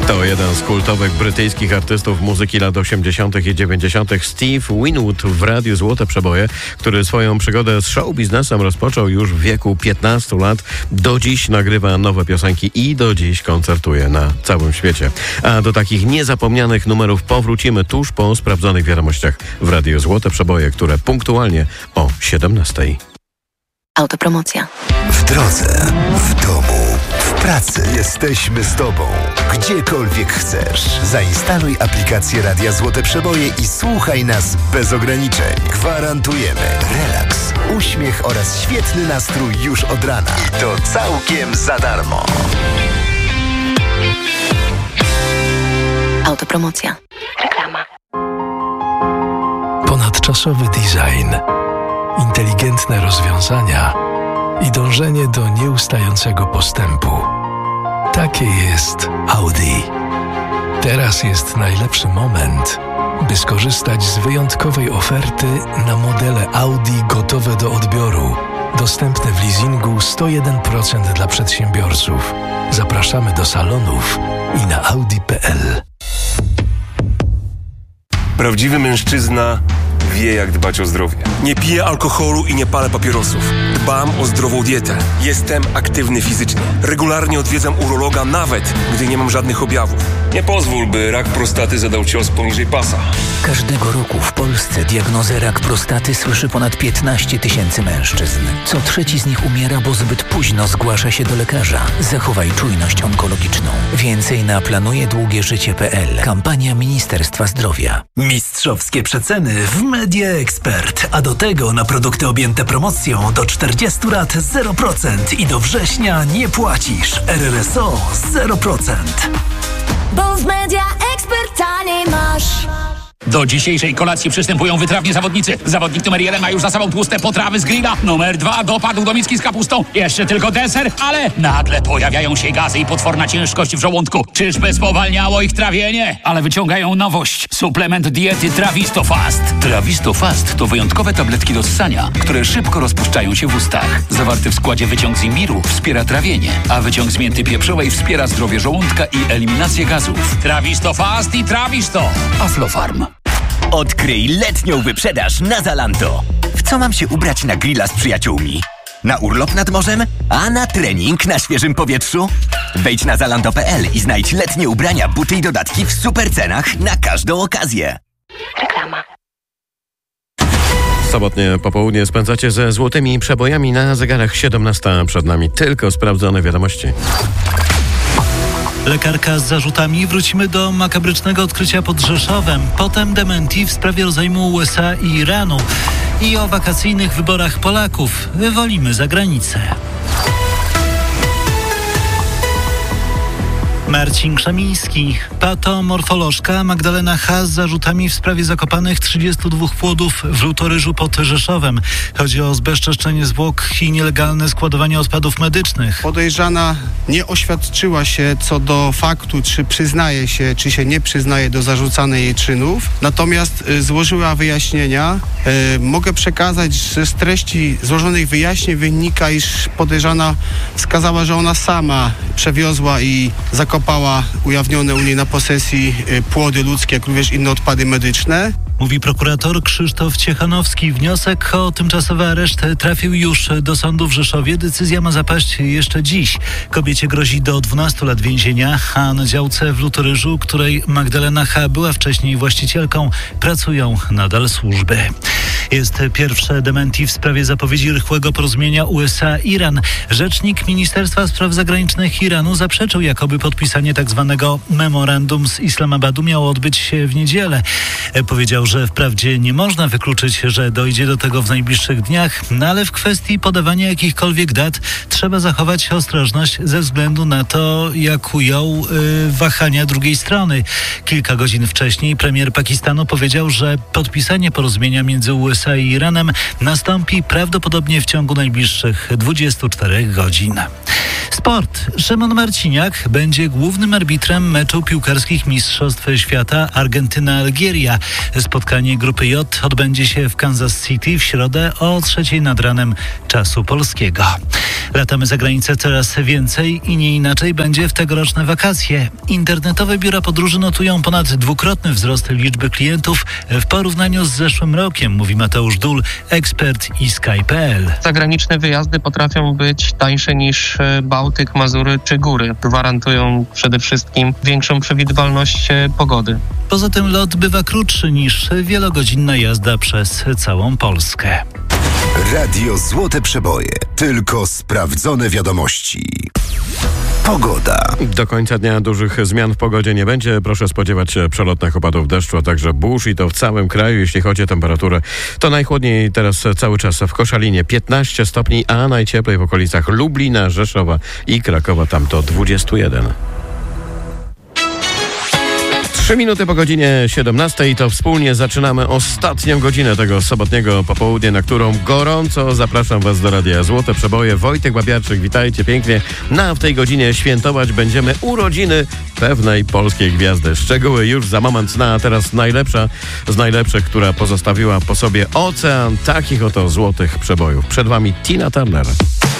To jeden z kultowych brytyjskich artystów muzyki lat 80. i 90. Steve Winwood w Radiu Złote Przeboje, który swoją przygodę z show biznesem rozpoczął już w wieku 15 lat. Do dziś nagrywa nowe piosenki i do dziś koncertuje na całym świecie. A do takich niezapomnianych numerów powrócimy tuż po sprawdzonych wiadomościach w Radiu Złote Przeboje, które punktualnie o 17:00. Autopromocja. W drodze, w domu, w pracy. Jesteśmy z Tobą. Gdziekolwiek chcesz. Zainstaluj aplikację Radia Złote Przeboje i słuchaj nas bez ograniczeń. Gwarantujemy relaks, uśmiech oraz świetny nastrój już od rana. I to całkiem za darmo. Autopromocja. Reklama. Ponadczasowy design, inteligentne rozwiązania i dążenie do nieustającego postępu. Takie jest Audi. Teraz jest najlepszy moment, by skorzystać z wyjątkowej oferty na modele Audi gotowe do odbioru. Dostępne w leasingu 101% dla przedsiębiorców. Zapraszamy do salonów i na audi.pl. Prawdziwy mężczyzna wie, jak dbać o zdrowie. Nie piję alkoholu i nie palę papierosów. Dbam o zdrową dietę. Jestem aktywny fizycznie. Regularnie odwiedzam urologa, nawet gdy nie mam żadnych objawów. Nie pozwól, by rak prostaty zadał cios poniżej pasa. Każdego roku w Polsce diagnozę rak prostaty słyszy ponad 15 000 mężczyzn. Co trzeci z nich umiera, bo zbyt późno zgłasza się do lekarza. Zachowaj czujność onkologiczną. Więcej na planujedługieżycie.pl. Kampania Ministerstwa Zdrowia. Mistrzowskie przeceny w Media Expert. A do tego na produkty objęte promocją do 40 lat 0% i do września nie płacisz. RRSO 0%. Bo w Media Expert taniej masz. Do dzisiejszej kolacji przystępują wytrawni zawodnicy. Zawodnik numer 1 ma już za sobą tłuste potrawy z grilla. Numer 2 dopadł do miski z kapustą. Jeszcze tylko deser, ale nagle pojawiają się gazy i potworna ciężkość w żołądku. Czyżby spowalniało ich trawienie? Ale wyciągają nowość. Suplement diety Travistofast. Travistofast to wyjątkowe tabletki do ssania, które szybko rozpuszczają się w ustach. Zawarty w składzie wyciąg z imbiru wspiera trawienie, a wyciąg z mięty pieprzowej wspiera zdrowie żołądka i eliminację gazów. Travistofast i Travisto. Aflofarm. Odkryj letnią wyprzedaż na Zalando. W co mam się ubrać na grilla z przyjaciółmi? Na urlop nad morzem? A na trening na świeżym powietrzu? Wejdź na zalando.pl i znajdź letnie ubrania, buty i dodatki w super cenach na każdą okazję. Reklama. Sobotnie popołudnie spędzacie ze złotymi przebojami na zegarach 17:00. Przed nami tylko sprawdzone wiadomości. Lekarka z zarzutami. Wrócimy do makabrycznego odkrycia pod Rzeszowem. Potem dementi w sprawie rozejmu USA i Iranu. I o wakacyjnych wyborach Polaków. Wywolimy za granicę. Marcin Krzemiński. Patomorfolożka Magdalena H. z zarzutami w sprawie zakopanych 32 płodów w Lutoryżu pod Rzeszowem. Chodzi o zbezczeszczenie zwłok i nielegalne składowanie odpadów medycznych. Podejrzana nie oświadczyła się co do faktu, czy przyznaje się, czy się nie przyznaje do zarzucanych jej czynów. Natomiast złożyła wyjaśnienia. Mogę przekazać, że z treści złożonych wyjaśnień wynika, iż podejrzana wskazała, że ona sama przewiozła i zakopała ujawnione u niej na posesji płody ludzkie, jak również inne odpady medyczne. Mówi prokurator Krzysztof Ciechanowski. Wniosek o tymczasowy areszt trafił już do sądu w Rzeszowie. Decyzja ma zapaść jeszcze dziś. Kobiecie grozi do 12 lat więzienia, a na działce w Lutoryżu, której Magdalena H. była wcześniej właścicielką, pracują nadal służby. Jest pierwsze dementi w sprawie zapowiedzi rychłego porozumienia USA-Iran. Rzecznik Ministerstwa Spraw Zagranicznych Iranu zaprzeczył, jakoby podpisanie tzw. memorandum z Islamabadu miało odbyć się w niedzielę. Powiedział, że wprawdzie nie można wykluczyć, że dojdzie do tego w najbliższych dniach, no ale w kwestii podawania jakichkolwiek dat trzeba zachować ostrożność ze względu na to, jak ujął wahania drugiej strony. Kilka godzin wcześniej premier Pakistanu powiedział, że podpisanie porozumienia między USA i Iranem nastąpi prawdopodobnie w ciągu najbliższych 24 godzin. Sport. Szymon Marciniak będzie głównym arbitrem meczu piłkarskich Mistrzostw Świata Argentyna-Algieria. Spotkanie grupy J odbędzie się w Kansas City w środę o 3:00 nad ranem czasu polskiego. Latamy za granicę coraz więcej i nie inaczej będzie w tegoroczne wakacje. Internetowe biura podróży notują ponad dwukrotny wzrost liczby klientów w porównaniu z zeszłym rokiem, mówi Mateusz Dul, ekspert iSky.pl. Zagraniczne wyjazdy potrafią być tańsze niż Bałtyk, Mazury czy góry. Gwarantują przede wszystkim większą przewidywalność pogody. Poza tym lot bywa krótszy niż wielogodzinna jazda przez całą Polskę. Radio Złote Przeboje. Tylko sprawdzone wiadomości. Pogoda. Do końca dnia dużych zmian w pogodzie nie będzie. Proszę spodziewać się przelotnych opadów deszczu, a także burz i to w całym kraju. Jeśli chodzi o temperaturę, to najchłodniej teraz cały czas w Koszalinie 15 stopni, a najcieplej w okolicach Lublina, Rzeszowa i Krakowa, tam to 21. 3 minuty po godzinie 17 i to wspólnie zaczynamy ostatnią godzinę tego sobotniego popołudnia, na którą gorąco zapraszam Was do Radia Złote Przeboje. Wojtek Babiarczyk, witajcie pięknie. W tej godzinie świętować będziemy urodziny pewnej polskiej gwiazdy. Szczegóły już za moment, a teraz najlepsza z najlepszych, która pozostawiła po sobie ocean takich oto złotych przebojów. Przed Wami Tina Turner.